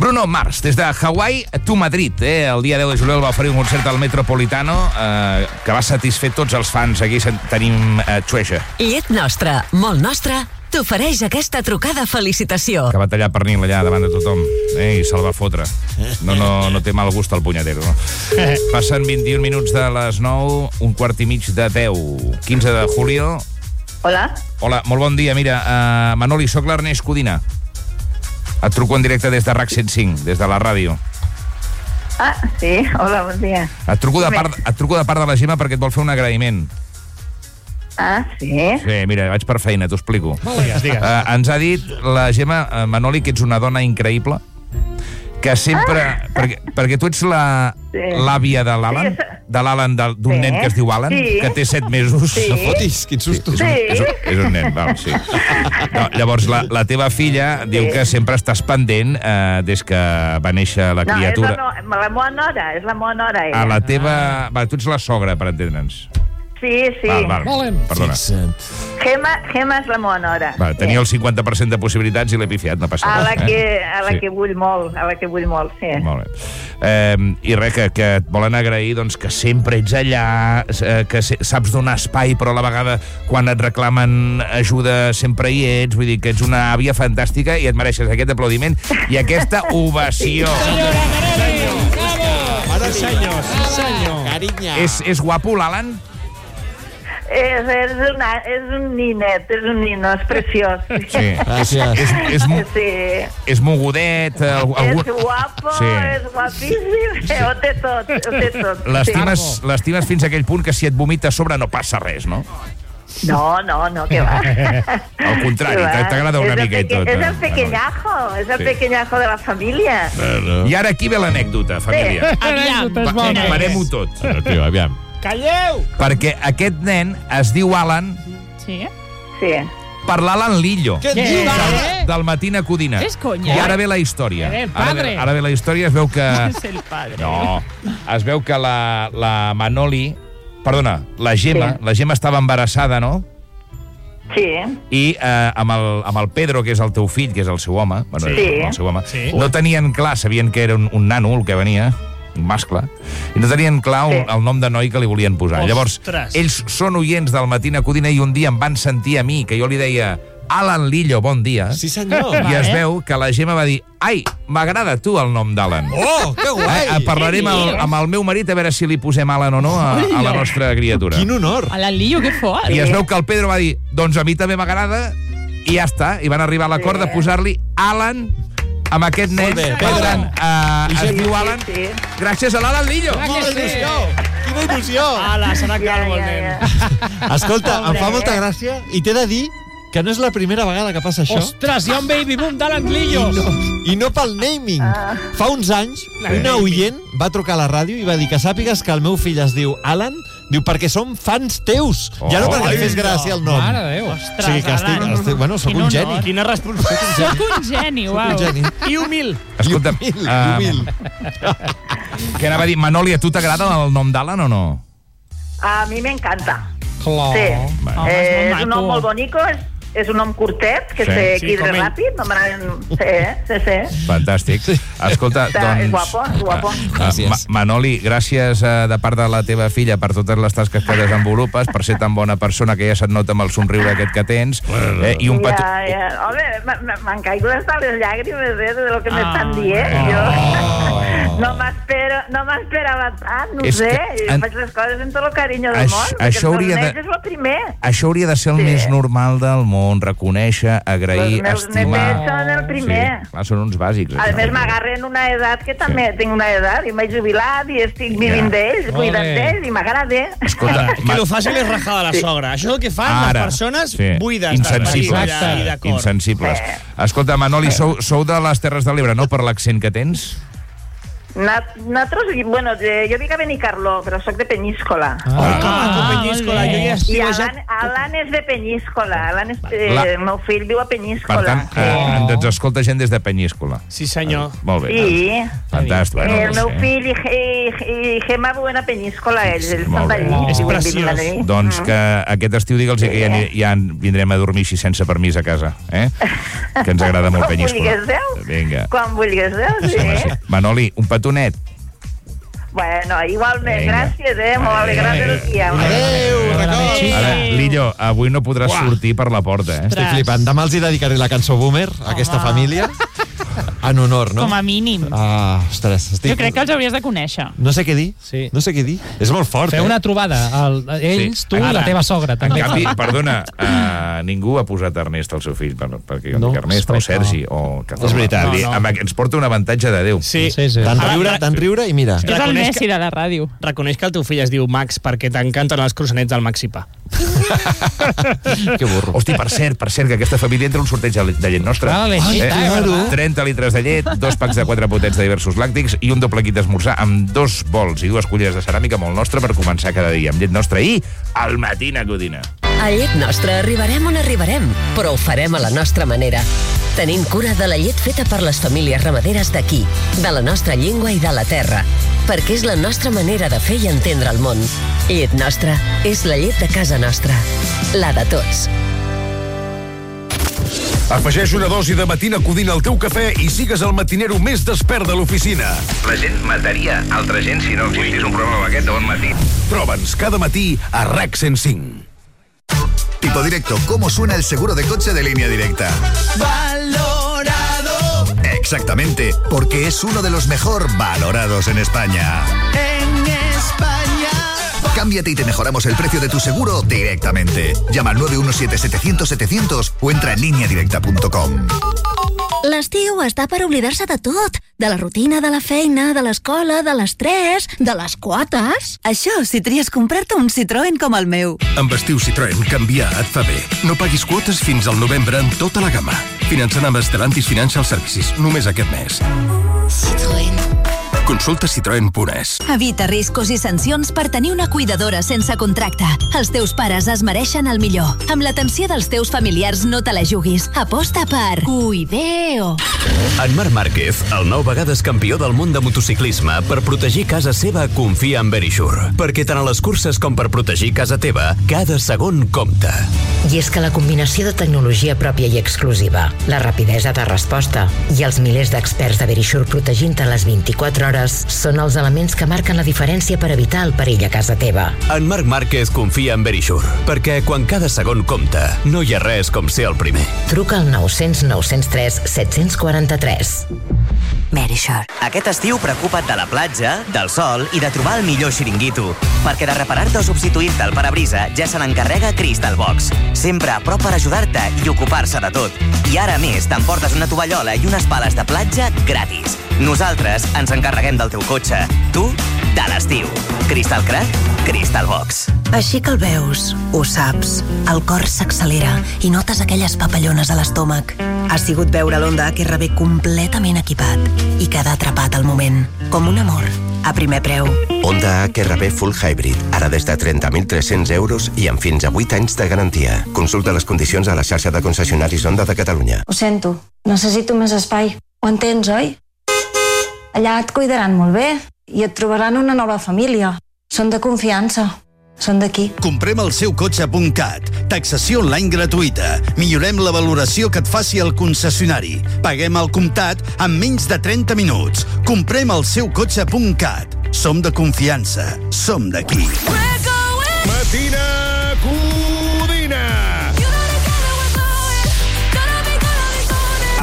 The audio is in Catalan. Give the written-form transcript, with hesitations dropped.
Bruno Mars, des de Hawaii to Madrid. El dia 10 de juliol va oferir un concert al Metropolitano que va satisfer tots els fans. Aquí tenim Treasure. Llet nostra, molt nostra, t'ofereix aquesta trucada felicitació. Que va tallar pernil allà davant de tothom. I se'l va fotre. No té mal gust el punyetero. No? Passen 21 minuts de les 9, un quart i mig de 10. 15 de julio. Hola. Hola, molt bon dia. Mira, Manoli, sóc l'Ernest Codina. Et truco en directe des de RAC 105, des de la ràdio. Ah, sí, hola, bon dia. Et truco de part de la Gemma perquè et vol fer un agraïment. Ah, sí? Sí, mira, vaig per feina, t'ho explico. Digues. Ens ha dit la Gemma, Manoli, que ets una dona increïble, que sempre... Perquè tu ets l'àvia de l'Alan, d'un nen que es diu Alan, que té 7 mesos. Sí. No fotis, quin susto. És un nen, val, sí. No, llavors, la teva filla diu que sempre estàs pendent des que va néixer la criatura. No, és la meva nora, és la meva nora. A la teva... Va, tu ets la sogra, per entendre'ns. Sí. Val, perdona. Gemma és la meva nora. Va, tenia el 50% de possibilitats i l'he pifiat, no passa res. A la que vull molt, sí. Molt bé. I res, que et volen agrair doncs, que sempre ets allà, que saps donar espai, però a la vegada quan et reclamen ajuda sempre hi ets, vull dir que ets una àvia fantàstica i et mereixes aquest aplaudiment i aquesta ovació. Senyor. Carinya. És guapo, l'Alan? És un ninet, és preciós. Sí. És mogudet. És guapo, és guapíssim, ho té tot. L'estimes fins a aquell punt que si et vomita a sobre no passa res, no? No, que va. Al contrari, t'agrada una mica i tot. És el pequeñajo de la família. I ara aquí ve l'anècdota, família. Parem-ho tot. Aviam. Calleu! Perquè aquest nen es diu Alan Sí. per l'Alan Lillo. Què dius? Del Matina Codina. És conya. I ara ve la història. El padre. Ara ve la història, es veu que... És el padre. No, es veu que la Manoli... Perdona, la Gemma estava embarassada, no? Sí. I amb el Pedro, que és el teu fill, que és el seu home, no tenien clar, sabien que era un nano el que venia, un mascle, i no tenien clar el nom de noi que li volien posar. Llavors, ells són oients del Matina Codina i un dia em van sentir a mi, que jo li deia Alan Lillo, bon dia. Sí, senyor. I es veu que la Gemma va dir ai, m'agrada tu el nom d'Alan. Oh, que guai! Parlarem amb el meu marit a veure si li posem Alan o no a la nostra criatura. Quin honor! Alan Lillo, que fort. I es veu que el Pedro va dir doncs a mi també m'agrada i ja està. I van arribar a l'acord de posar-li Alan amb aquest nen. Per tant, es diu Alan gràcies a l'Alan Lillo. Quina il·lusió! Ala, serà calvo el nen. Escolta, em fa molta gràcia i t'he de dir que no és la primera vegada que passa això. Ostres, hi ha un baby boom d'Alan Lillos. I no pel naming. Fa uns anys, una oient va trucar a la ràdio i va dir que sàpigues que el meu fill es diu Alan, diu perquè som fans teus. Ja no perquè li fes gràcia el nom. Mare de Déu. Sí, que estic... Bueno, sóc un geni. Quina responsabilitat. Sóc un geni, uau. I humil. Escolta, humil. què anava a dir? Manoli, a tu t'agrada el nom d'Alan o no? A mi m'encanta. Clar. Sí. Home, És un nom molt bonico, és un nom curtet, que se quidre ràpid. No sí. Fantàstic. Escolta, doncs... És guapo. Gràcies. Manoli, gràcies de part de la teva filla per totes les tasques que desenvolupes, per ser tan bona persona que ja se't nota amb el somriure aquest que tens. I un petó... Home, m'han caigut hasta les llàgrimes de lo que m'estan dient. Jo no m'esperava tant, no sé. Faig les coses amb tot el carinyo del món. Això hauria de ser el més normal del món. Reconèixer, agrair, estimar... Els meus netets són el primer. Sí, clar, són uns bàsics. A més, m'agarren una edat que també tinc una edat, i m'he jubilat i estic vivint d'ells, cuidant d'ells, i m'agrada. Escolta, que lo fàcil és rajar de la sogra. Això és el que fan les persones buides. Insensibles. Escolta, Manoli, sou de les Terres de l'Ebre, no, per l'accent que tens? Nosaltres, bueno, jo vic a Benicarló, però soc de Penyíscola. Penyíscola. I Alan és de Penyíscola. El meu fill viu a Penyíscola. Per tant, ens escolta gent des de Penyíscola. Sí, senyor. Molt bé. Sí. Fantàstic. El meu fill i Gemma viuen a Penyíscola, ells estan d'allí. És preciós. Doncs que aquest estiu digue'ls que ja vindrem a dormir així sense permís a casa, que ens agrada molt Penyíscola. Quan vulguis, sí. Manoli, un petonet. Bueno, igualment, gràcies, molt alegrat del dia. Adéu, record. Ara, Lillo, avui no podràs sortir per la porta, Estic flipant. Demà els hi dedicaré la cançó Boomer a aquesta família. En honor, no? Com a mínim. Ostres, jo crec que els hauries de conèixer. No sé què dir. No sé què dir. És molt fort, Feu una trobada. Ells, tu i la teva sogra. En canvi, perdona, ningú ha posat Ernest al seu fill, perquè jo dic Ernest o Sergi o... És veritat. Ens porta un avantatge de Déu. Sí. Tant riure i mira. És el Messi de la ràdio. Reconeix que el teu fill es diu Max perquè t'encanten els croissanets del Maxipà. Que burro. Hosti, per cert, que aquesta família entra un sorteig de llet nostra. 30 litres de llet, 2 packs de 4 potets de diversos làctics i un doble kit d'esmorzar amb 2 bols i 2 culleres de ceràmica molt nostra per començar cada dia amb llet nostra i al Matina Codina. A Llet Nostra arribarem on arribarem, però ho farem a la nostra manera. Tenint cura de la llet feta per les famílies ramaderes d'aquí, de la nostra llengua i de la terra, perquè és la nostra manera de fer i entendre el món. Llet Nostra és la llet de casa nostra, la de tots. Afegeix una dosi de Matina Codina al teu cafè i sigues el matinero més despert de l'oficina. La gent mataria altra gent si no existís un programa aquest de bon matí. Troba'ns cada matí a RAC 105. Tipo Directo, ¿cómo suena el seguro de coche de Línea Directa? Valorado. Exactamente, porque es uno de los mejor valorados en España. En España. Cámbiate y te mejoramos el precio de tu seguro directamente. Llama al 917-700-700 o entra en lineadirecta.com. L'estiu està per oblidar-se de tot. De la rutina, de la feina, de l'escola, de l'estrès, de les quotes. Això si tries comprar-te un Citroën com el meu. Amb estiu Citroën, canviar et fa bé. No paguis quotes fins al novembre en tota la gamma. Finançant amb Stellantis Financial Services, només aquest mes. Citroën. Consulta citroen.es. Evita riscos i sancions per tenir una cuidadora sense contracte. Els teus pares es mereixen el millor. Amb l'atenció dels teus familiars no te la juguis. Aposta per Cuideo. En Marc Márquez, el 9 vegades campió del món de motociclisme, per protegir casa seva confia en Verisure. Perquè tant a les curses com per protegir casa teva, cada segon compta. I és que la combinació de tecnologia pròpia i exclusiva, la rapidesa de resposta i els milers d'experts de Verisure protegint-te les 24 hores són els elements que marquen la diferència per evitar el perill a casa teva. En Marc Márquez confia en Verisure, perquè quan cada segon compta, no hi ha res com ser el primer. Truca al 900 903 743. Verisure. Aquest estiu preocupa't de la platja, del sol i de trobar el millor xiringuito. Perquè de reparar-te o substituir-te el parabrisa ja se n'encarrega Crystal Box. Sempre a prop per ajudar-te i ocupar-se de tot. I ara a més t'emportes una tovallola i unes pales de platja gratis. Nosaltres ens encarreguem del teu cotxe. Tu, de l'estiu. Crystal Crack, Crystal Box. Així que el veus, ho saps, el cor s'accelera i notes aquelles papallones a l'estómac. Ha sigut veure l'Honda HR-V completament equipat i quedar atrapat al moment, com un amor, a primer preu. Honda HR-V Full Hybrid, ara des de 30.300 euros i amb fins a 8 anys de garantia. Consulta les condicions a la xarxa de concessionaris Honda de Catalunya. Ho sento, necessito més espai. Ho entens, oi? Allà et cuidaran molt bé i et trobaran una nova família. Són de confiança. Són d'aquí. Comprem el seu cotxe.cat. Taxació online gratuïta. Millorem la valoració que et faci el concessionari. Paguem al comptat en menys de 30 minuts. Comprem el seu cotxe.cat. Som de confiança. Som d'aquí. Matina